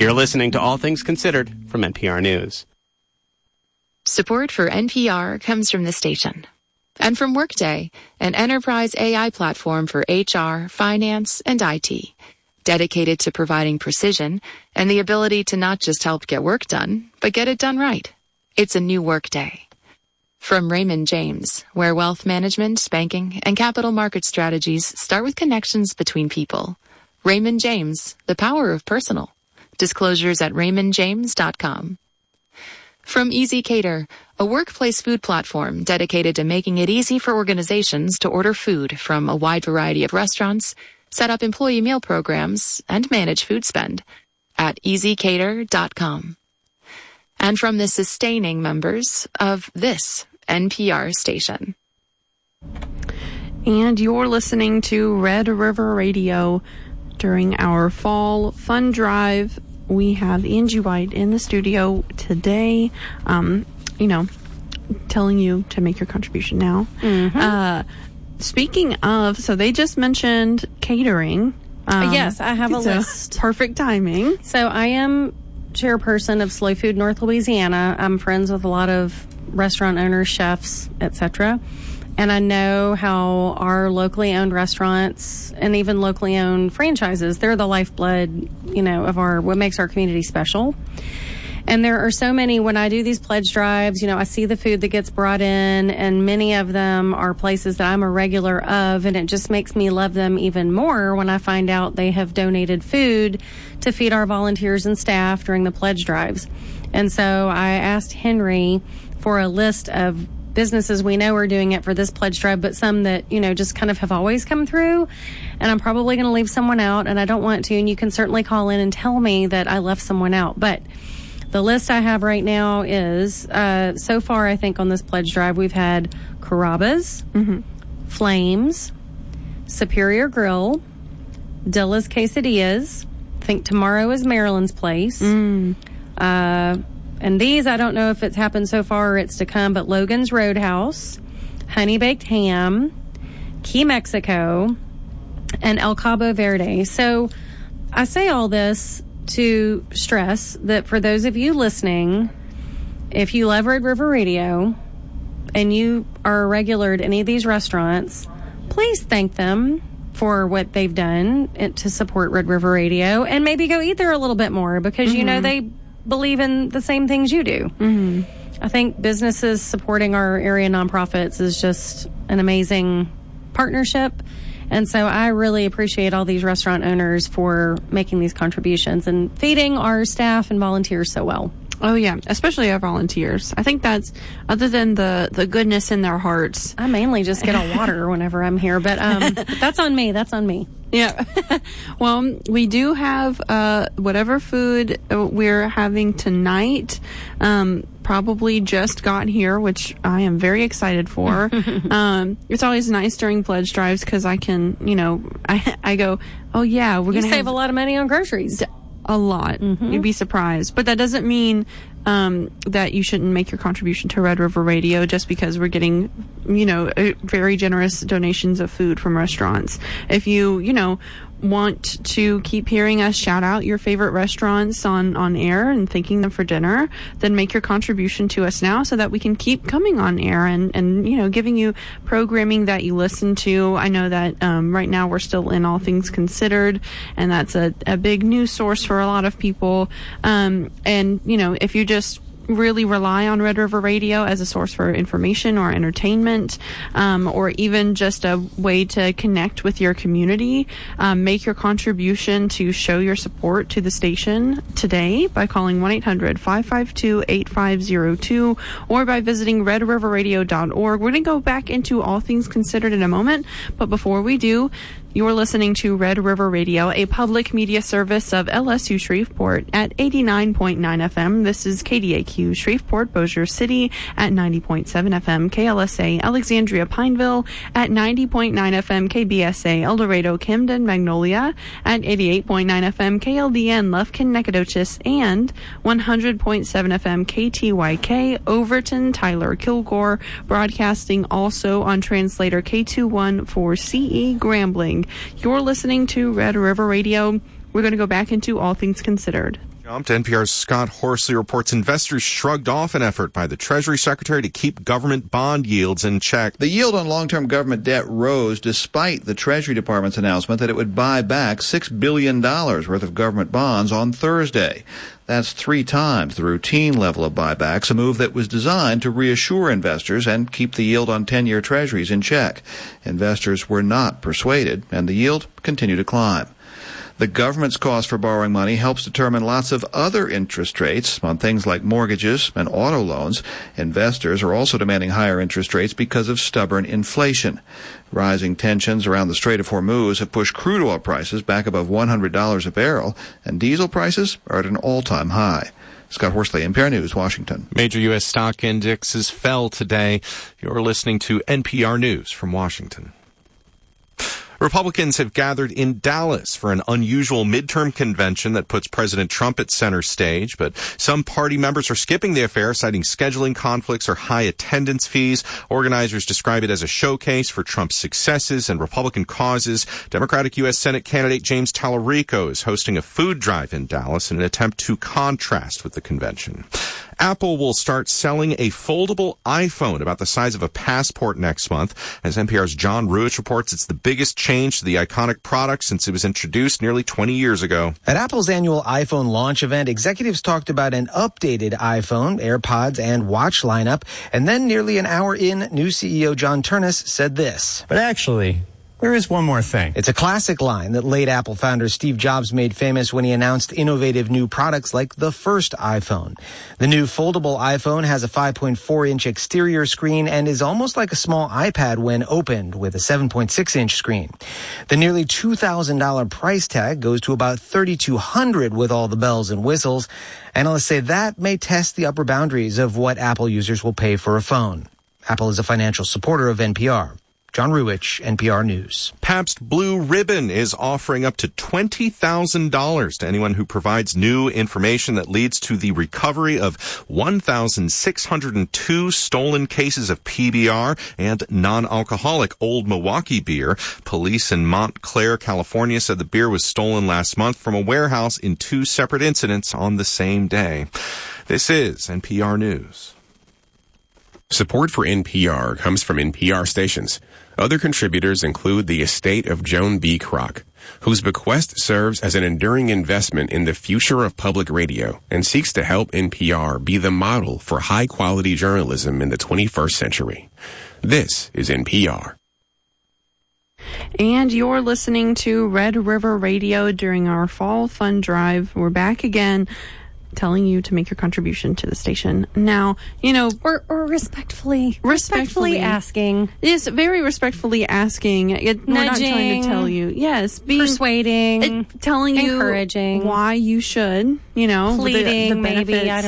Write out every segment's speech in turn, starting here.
You're listening to All Things Considered from NPR News. Support for NPR comes from the station and from Workday, an enterprise AI platform for HR, finance, and IT, dedicated to providing precision and the ability to not just help get work done, but get it done right. It's a new Workday. From Raymond James, where wealth management, banking, and capital market strategies start with connections between people. Raymond James, the power of personal. Disclosures at raymondjames.com. From Easy Cater, a workplace food platform dedicated to making it easy for organizations to order food from a wide variety of restaurants, set up employee meal programs, and manage food spend at easycater.com. And from the sustaining members of this NPR station. And you're listening to Red River Radio. During our fall fun drive, we have Angie White in the studio today, telling you to make your contribution now. Mm-hmm. Speaking of, so they just mentioned catering. Yes, I have a list. Perfect timing. So I am chairperson of Slow Food North Louisiana. I'm friends with a lot of restaurant owners, chefs, etc. And I know how our locally owned restaurants and even locally owned franchises, they're the lifeblood, of what makes our community special. And there are so many, when I do these pledge drives, I see the food that gets brought in, and many of them are places that I'm a regular of, and it just makes me love them even more when I find out they have donated food to feed our volunteers and staff during the pledge drives. And so I asked Henry for a list of businesses we know are doing it for this pledge drive, but some that, just kind of have always come through. And I'm probably going to leave someone out, and I don't want to. And you can certainly call in and tell me that I left someone out. But the list I have right now is, so far, I think on this pledge drive, we've had Carrabba's, Flames, Superior Grill, Dilla's Quesadillas. I think tomorrow is Maryland's Place. And these, I don't know if it's happened so far or it's to come, but Logan's Roadhouse, Honey Baked Ham, Key Mexico, and El Cabo Verde. So I say all this to stress that for those of you listening, if you love Red River Radio and you are a regular at any of these restaurants, please thank them for what they've done to support Red River Radio, and maybe go eat there a little bit more because, they believe in the same things you do. I think businesses supporting our area nonprofits is just an amazing partnership. And so I really appreciate all these restaurant owners for making these contributions and feeding our staff and volunteers so well. Oh, yeah, especially our volunteers. I think that's, other than the goodness in their hearts. I mainly just get a water whenever I'm here, but that's on me. That's on me. Yeah. Well, we do have whatever food we're having tonight. Probably just got here, which I am very excited for. It's always nice during pledge drives because I can, I go, oh yeah, we're going to save a lot of money on groceries. A lot. You'd be surprised. But that doesn't mean that you shouldn't make your contribution to Red River Radio just because we're getting, very generous donations of food from restaurants. If you, want to keep hearing us shout out your favorite restaurants on air and thanking them for dinner, then make your contribution to us now so that we can keep coming on air and giving you programming that you listen to. I know that right now we're still in All Things Considered, and that's a big news source for a lot of people. And if you just really rely on Red River Radio as a source for information or entertainment, or even just a way to connect with your community, make your contribution to show your support to the station today by calling 1-800-552-8502 or by visiting redriverradio.org. We're going to go back into All Things Considered in a moment, but before we do, you're listening to Red River Radio, a public media service of LSU Shreveport at 89.9 FM. This is KDAQ Shreveport, Bossier City at 90.7 FM, KLSA Alexandria Pineville at 90.9 FM, KBSA El Dorado Camden Magnolia at 88.9 FM, KLDN Lufkin Nacogdoches and 100.7 FM KTYK Overton Tyler Kilgore, broadcasting also on translator K214CE Grambling. You're listening to Red River Radio. We're going to go back into All Things Considered. NPR's Scott Horsley reports investors shrugged off an effort by the Treasury Secretary to keep government bond yields in check. The yield on long-term government debt rose despite the Treasury Department's announcement that it would buy back $6 billion worth of government bonds on Thursday. That's 3 times the routine level of buybacks, a move that was designed to reassure investors and keep the yield on 10-year treasuries in check. Investors were not persuaded, and the yield continued to climb. The government's cost for borrowing money helps determine lots of other interest rates on things like mortgages and auto loans. Investors are also demanding higher interest rates because of stubborn inflation. Rising tensions around the Strait of Hormuz have pushed crude oil prices back above $100 a barrel, and diesel prices are at an all-time high. Scott Horsley, NPR News, Washington. Major U.S. stock indexes fell today. You're listening to NPR News from Washington. Republicans have gathered in Dallas for an unusual midterm convention that puts President Trump at center stage, but some party members are skipping the affair, citing scheduling conflicts or high attendance fees. Organizers describe it as a showcase for Trump's successes and Republican causes. Democratic U.S. Senate candidate James Tallarico is hosting a food drive in Dallas in an attempt to contrast with the convention. Apple will start selling a foldable iPhone about the size of a passport next month. As NPR's John Ruich reports, it's the biggest change to the iconic product since it was introduced nearly 20 years ago. At Apple's annual iPhone launch event, executives talked about an updated iPhone, AirPods, and Watch lineup. And then nearly an hour in, new CEO John Ternus said this. But actually, there is one more thing. It's a classic line that late Apple founder Steve Jobs made famous when he announced innovative new products like the first iPhone. The new foldable iPhone has a 5.4-inch exterior screen and is almost like a small iPad when opened, with a 7.6-inch screen. The nearly $2,000 price tag goes to about $3,200 with all the bells and whistles. Analysts say that may test the upper boundaries of what Apple users will pay for a phone. Apple is a financial supporter of NPR. John Ruich, NPR News. Pabst Blue Ribbon is offering up to $20,000 to anyone who provides new information that leads to the recovery of 1,602 stolen cases of PBR and non-alcoholic Old Milwaukee beer. Police in Montclair, California said the beer was stolen last month from a warehouse in 2 separate incidents on the same day. This is NPR News. Support for NPR comes from NPR stations. Other contributors include the estate of Joan B. Kroc, whose bequest serves as an enduring investment in the future of public radio and seeks to help NPR be the model for high-quality journalism in the 21st century. This is NPR. And you're listening to Red River Radio during our Fall Fun Drive. We're back again, telling you to make your contribution to the station. Now, you know, or respectfully asking. Yes, very respectfully asking. We're not trying to tell you. Yes, persuading, telling you, encouraging, why you should. You know, pleading, the maybe. I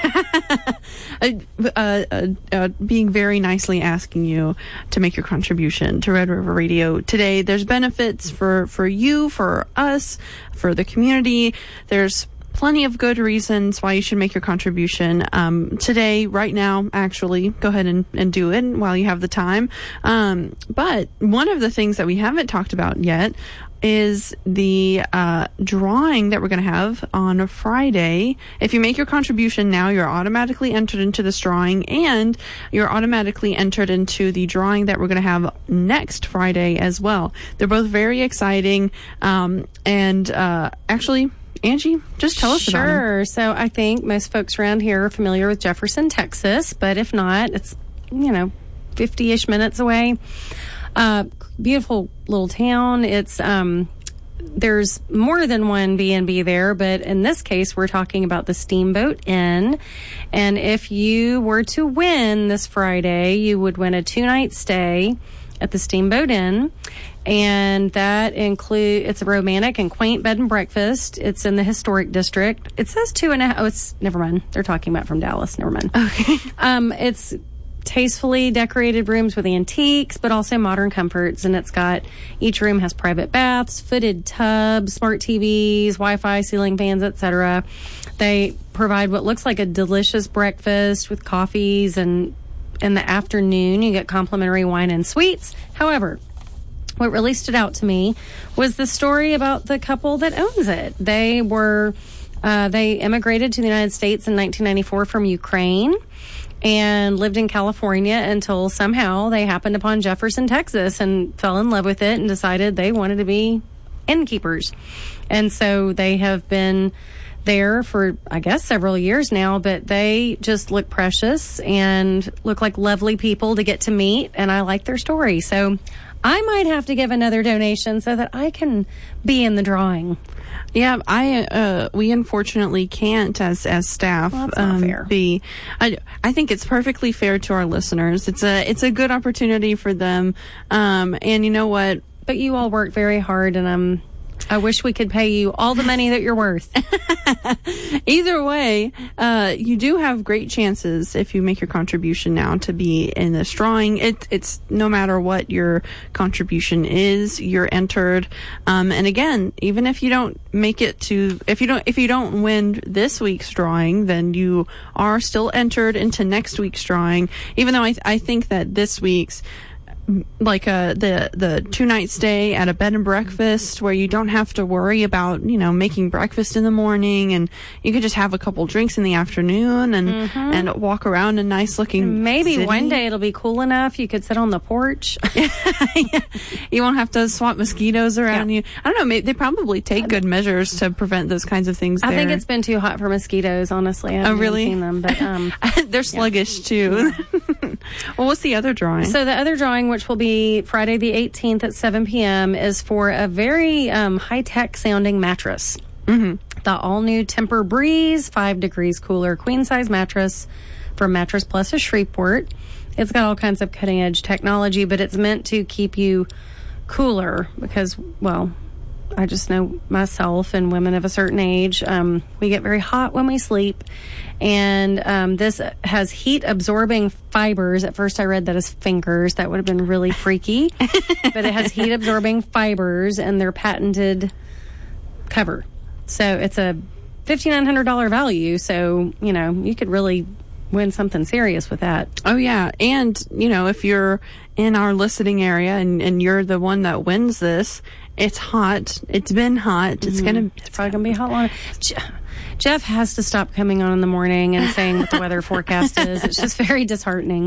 don't know. Being very nicely asking you to make your contribution to Red River Radio today. There's benefits for you, for us, for the community. There's plenty of good reasons why you should make your contribution today, right now. Actually, go ahead and do it while you have the time. But one of the things that we haven't talked about yet is the drawing that we're going to have on Friday. If you make your contribution now, you're automatically entered into this drawing, and you're automatically entered into the drawing that we're going to have next Friday as well. They're both very exciting, and actually, Angie, just tell us about them. Sure. So I think most folks around here are familiar with Jefferson, Texas, but if not, it's, 50-ish minutes away. Beautiful little town. It's, there's more than one B&B there, but in this case, we're talking about the Steamboat Inn. And if you were to win this Friday, you would win a 2-night stay at the Steamboat Inn. And that it's a romantic and quaint bed and breakfast. It's in the historic district. It says 2.5. Oh, never mind. They're talking about from Dallas. Never mind. Okay. It's tastefully decorated rooms with antiques, but also modern comforts. And each room has private baths, footed tubs, smart TVs, Wi-Fi, ceiling fans, etc. They provide what looks like a delicious breakfast with coffees, and in the afternoon you get complimentary wine and sweets. However, what really stood out to me was the story about the couple that owns it. They were They immigrated to the United States in 1994 from Ukraine and lived in California until somehow they happened upon Jefferson, Texas, and fell in love with it and decided they wanted to be innkeepers. And so they have been there for, I guess, several years now, but they just look precious and look like lovely people to get to meet, and I like their story. So I might have to give another donation so that I can be in the drawing. Yeah, we unfortunately can't as staff. Well, that's not fair. I think it's perfectly fair to our listeners. It's a good opportunity for them. And you know what? But you all work very hard, and I wish we could pay you all the money that you're worth. Either way, you do have great chances if you make your contribution now to be in this drawing. It's no matter what your contribution is, you're entered. And again, even if you don't make it to, if you don't win this week's drawing, then you are still entered into next week's drawing. Even though I think that this week's, like the 2-night stay at a bed and breakfast where you don't have to worry about, making breakfast in the morning, and you could just have a couple drinks in the afternoon and walk around a nice looking maybe city. One day it'll be cool enough you could sit on the porch. Yeah. You won't have to swat mosquitoes around you. I don't know, they probably take good measures to prevent those kinds of things. I think it's been too hot for mosquitoes, honestly. I haven't really seen them, but they're sluggish too. Well, what's the other drawing? So the other drawing, which will be Friday the 18th at 7 p.m., is for a very high-tech sounding mattress. Mm-hmm. The all-new Temper Breeze 5 degrees cooler queen-size mattress from Mattress Plus of Shreveport. It's got all kinds of cutting-edge technology, but it's meant to keep you cooler because, well, I just know myself and women of a certain age, we get very hot when we sleep. And this has heat-absorbing fibers. At first I read that as fingers. That would have been really freaky. But it has heat-absorbing fibers and their patented cover. So it's a $5,900 value. So, you could really win something serious with that. Oh, yeah. And, if you're in our listening area and you're the one that wins this, it's hot. It's been hot. It's probably going to be hot long. Jeff has to stop coming on in the morning and saying what the weather forecast is. It's just very disheartening.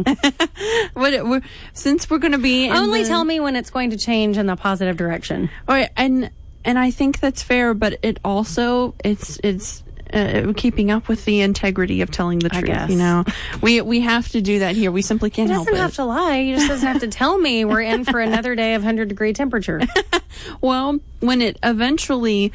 Since we're going to be tell me when it's going to change in the positive direction. All right, and I think that's fair, but it also it's keeping up with the integrity of telling the truth. I guess. We have to do that here. We simply can't help it. He doesn't have to lie. He just doesn't have to tell me we're in for another day of 100-degree temperature. Well, when it eventually,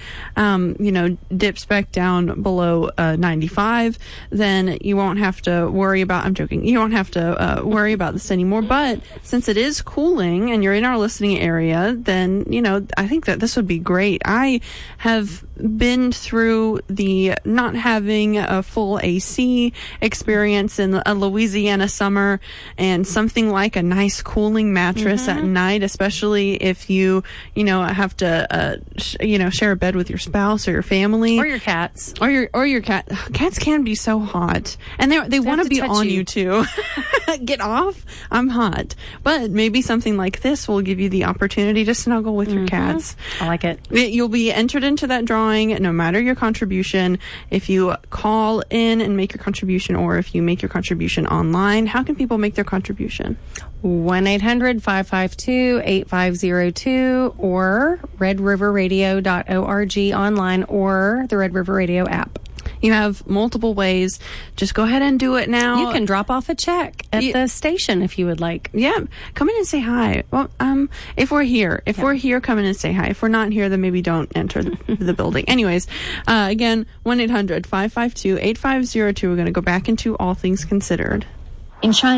dips back down below 95, then you won't have to worry about, I'm joking, you won't have to worry about this anymore. But since it is cooling and you're in our listening area, then, I think that this would be great. I have been through the not having a full AC experience in a Louisiana summer, and something like a nice cooling mattress at night, especially if you have to, share a bed with your spouse or your family. Or your cats. Or your cat. Cats can be so hot. And they want to be on you too. Get off. I'm hot. But maybe something like this will give you the opportunity to snuggle with your cats. I like it. You'll be entered into that drawing no matter your contribution. If you call in and make your contribution, or if you make your contribution online, how can people make their contribution? 1-800-552-8502 or redriverradio.org online or the Red River Radio app. You have multiple ways. Just go ahead and do it now. You can drop off a check at the station if you would like. Yeah. Come in and say hi. Well, if we're here. If we're here, come in and say hi. If we're not here, then maybe don't enter the building. Anyways, again, 1-800-552-8502. We're going to go back into All Things Considered. In China,